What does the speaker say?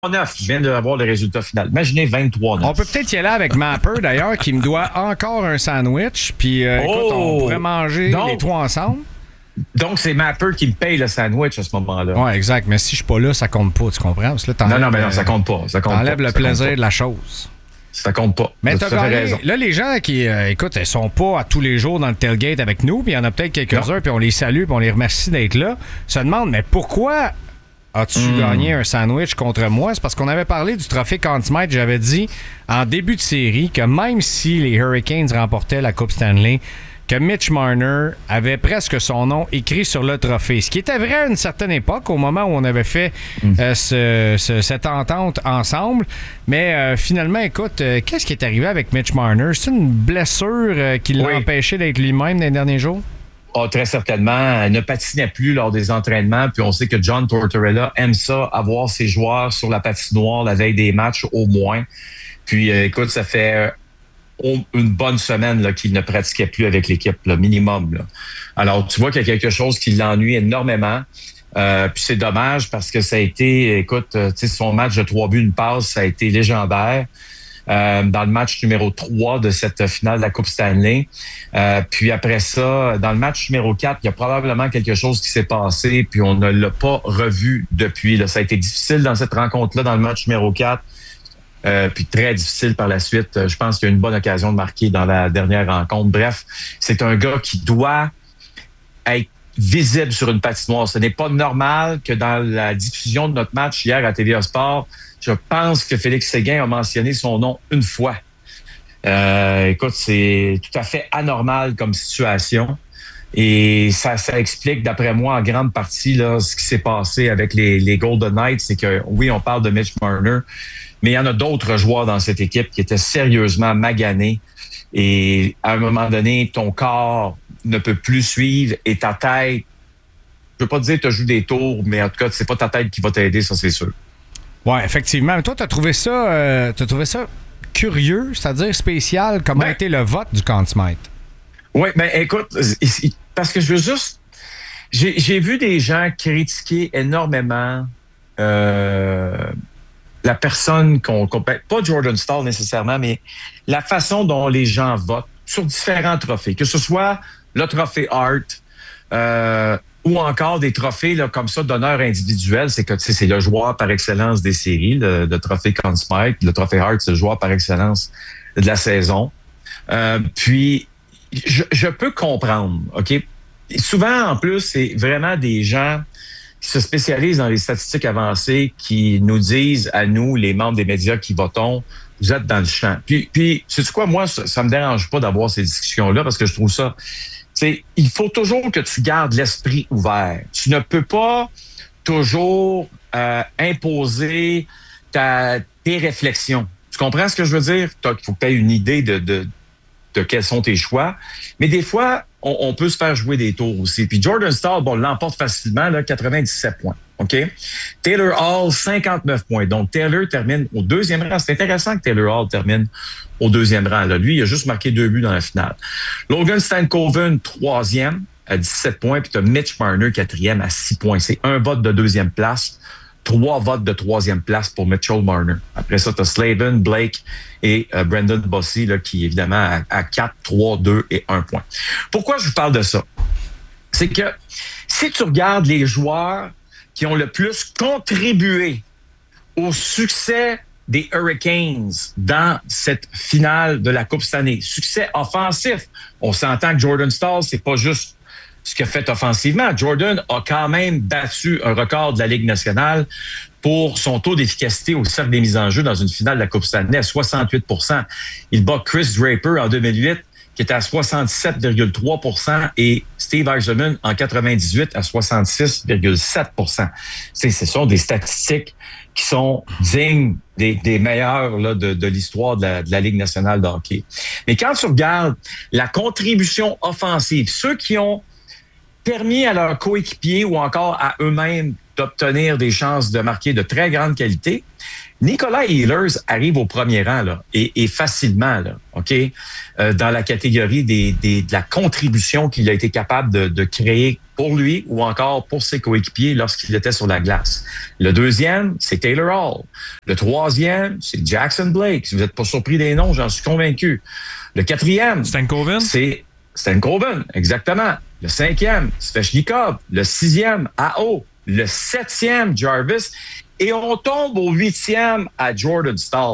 9. Je viens d'avoir le résultat final. Imaginez 23-9. On peut peut-être y aller avec Mapper, d'ailleurs, qui me doit encore un sandwich. Puis, écoute, on pourrait manger les trois ensemble. Donc, c'est Mapper qui me paye le sandwich à ce moment-là. Oui, exact. Mais si je suis pas là, ça compte pas, tu comprends? Parce que là, non, ça compte pas. T'enlèves le plaisir de la chose. Ça compte pas. Mais t'as raison. Là, les gens qui, écoute, ils sont pas à tous les jours dans le tailgate avec nous, puis il y en a peut-être quelques-uns, puis on les salue, puis on les remercie d'être là, se demandent, mais pourquoi as-tu gagné un sandwich contre moi? C'est parce qu'on avait parlé du trophée Conn Smythe. J'avais dit en début de série que même si les Hurricanes remportaient la Coupe Stanley, que Mitch Marner avait presque son nom écrit sur le trophée. Ce qui était vrai à une certaine époque, au moment où on avait fait cette entente ensemble. Mais finalement, écoute, qu'est-ce qui est arrivé avec Mitch Marner? C'est une blessure qui l'a empêché d'être lui-même dans les derniers jours? Oh, très certainement. Elle ne patinait plus lors des entraînements. Puis on sait que John Tortorella aime ça, avoir ses joueurs sur la patinoire la veille des matchs au moins. Puis écoute, ça fait une bonne semaine là, qu'il ne pratiquait plus avec l'équipe, là, minimum. Là. Alors, tu vois qu'il y a quelque chose qui l'ennuie énormément. Puis c'est dommage parce que ça a été, écoute, son match de 3 buts, une passe, ça a été légendaire. Dans le match numéro 3 de cette finale de la Coupe Stanley. Puis après ça, dans le match numéro 4, il y a probablement quelque chose qui s'est passé, puis on ne l'a pas revu depuis. Là. Ça a été difficile dans cette rencontre-là, dans le match numéro 4. Puis très difficile par la suite. Je pense qu'il y a une bonne occasion de marquer dans la dernière rencontre. Bref, c'est un gars qui doit être visible sur une patinoire. Ce n'est pas normal que dans la diffusion de notre match hier à TVA Sport, je pense que Félix Séguin a mentionné son nom une fois. Écoute, c'est tout à fait anormal comme situation. Et ça explique, d'après moi, en grande partie là, ce qui s'est passé avec les Golden Knights. C'est que, oui, on parle de Mitch Marner, mais il y en a d'autres joueurs dans cette équipe qui étaient sérieusement maganés. Et à un moment donné, ton corps ne peut plus suivre et ta tête, je veux pas te dire que tu joues des tours, mais en tout cas, c'est pas ta tête qui va t'aider, ça c'est sûr. Oui, effectivement. Mais toi, tu as trouvé ça curieux, c'est-à-dire spécial, comment a été le vote du Conn Smythe? Oui, écoute, parce que je veux juste... J'ai vu des gens critiquer énormément la personne pas Jordan Staal nécessairement, mais la façon dont les gens votent sur différents trophées, que ce soit le trophée Hart, ou encore des trophées là, comme ça d'honneur individuel. C'est que c'est le joueur par excellence des séries, le trophée Conn Smythe. Le trophée Hart, c'est le joueur par excellence de la saison. Puis, je peux comprendre, OK? Souvent, en plus, c'est vraiment des gens qui se spécialisent dans les statistiques avancées qui nous disent à nous, les membres des médias qui votons, vous êtes dans le champ. Puis sais-tu quoi? Moi, ça me dérange pas d'avoir ces discussions-là parce que je trouve ça... il faut toujours que tu gardes l'esprit ouvert. Tu ne peux pas toujours imposer tes réflexions. Tu comprends ce que je veux dire? Il faut que tu aies une idée de quels sont tes choix. Mais des fois, on peut se faire jouer des tours aussi. Puis Jordan Staal, l'emporte facilement, là, 97 points. OK? Taylor Hall, 59 points. Donc, Taylor termine au deuxième rang. C'est intéressant que Taylor Hall termine au deuxième rang. Là. Lui, il a juste marqué 2 buts dans la finale. Logan Stankoven, troisième, à 17 points. Puis tu as Mitch Marner, quatrième, à 6 points. C'est un vote de deuxième place. 3 votes de troisième place pour Mitchell Marner. Après ça, tu as Slavin, Blake et Brendan Bossy, là, qui évidemment à 4, 3, 2 et 1 point. Pourquoi je vous parle de ça? C'est que si tu regardes les joueurs qui ont le plus contribué au succès des Hurricanes dans cette finale de la Coupe Stanley, succès offensif, on s'entend que Jordan Staal, c'est pas juste ce qu'il a fait offensivement. Jordan a quand même battu un record de la Ligue nationale pour son taux d'efficacité au cercle des mises en jeu dans une finale de la Coupe Stanley à 68 %. Il bat Chris Draper en 2008, qui était à 67,3 % et Steve Yzerman en 98 à 66,7 %. Ce sont des statistiques qui sont dignes des meilleurs là, de l'histoire de la Ligue nationale de hockey. Mais quand tu regardes la contribution offensive, ceux qui ont permis à leurs coéquipiers ou encore à eux-mêmes d'obtenir des chances de marquer de très grande qualité, Nikolai Ehlers arrive au premier rang là, et facilement, là, OK? Dans la catégorie de la contribution qu'il a été capable de créer pour lui ou encore pour ses coéquipiers lorsqu'il était sur la glace. Le deuxième, c'est Taylor Hall. Le troisième, c'est Jackson Blake. Si vous n'êtes pas surpris des noms, j'en suis convaincu. Le quatrième, Stankoven? C'est Stankoven, exactement. Le cinquième, Svechnikov. Le sixième, AO. Le septième, Jarvis. Et on tombe au huitième à Jordan Staal.